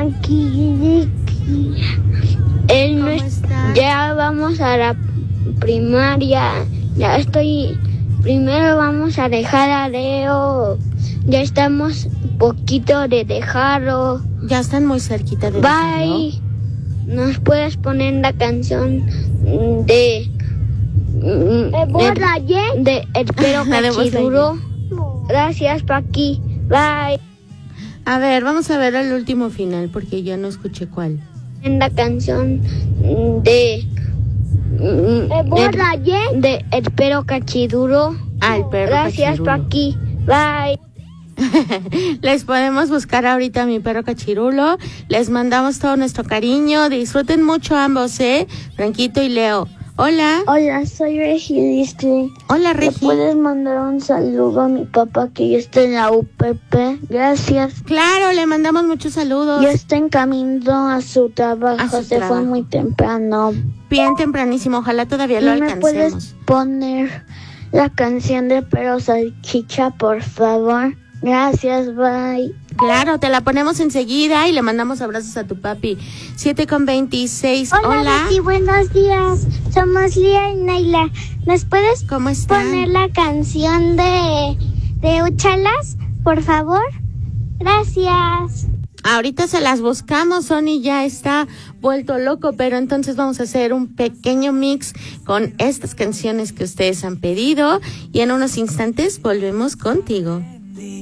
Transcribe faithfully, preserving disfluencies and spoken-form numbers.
Aquí, él no ¿Cómo es- estás? ya vamos a la primaria. Ya estoy. Primero vamos a dejar a Leo. Ya estamos poquito de dejarlo. Ya están muy cerquita de dejarlo. Bye. ¿Nos puedes poner la canción de de, de El Pero La de Buzz Cachiduro? Gracias, Paqui. Bye. A ver, vamos a ver el último final porque ya no escuché cuál. En la canción de de, de El Pero Cachiduro. Ah, el perro Gracias, cachirulo. Paqui. Bye. Les podemos buscar ahorita a mi perro cachirulo. Les mandamos todo nuestro cariño. Disfruten mucho ambos, ¿eh? Franquito y Leo. Hola. Hola, soy Regidiste. Hola, ¿Le Regi. puedes mandar un saludo a mi papá que ya está en la U P P? Gracias. Claro, le mandamos muchos saludos. Ya está en camino a su trabajo. A su Se trabajo. fue muy temprano. Bien tempranísimo. Ojalá todavía ¿Y lo me puedes alcancemos. poner la canción de Pero Salchicha, por favor? Gracias, bye. Claro, te la ponemos enseguida y le mandamos abrazos a tu papi. siete con veintiséis. Hola, Hola. Betty, buenos días. Somos Lía y Naila. ¿Nos puedes ¿Cómo están? poner la canción de, de Uchalas, por favor? Gracias. Ahorita se las buscamos, Sony ya está vuelto loco, pero entonces vamos a hacer un pequeño mix con estas canciones que ustedes han pedido y en unos instantes volvemos contigo.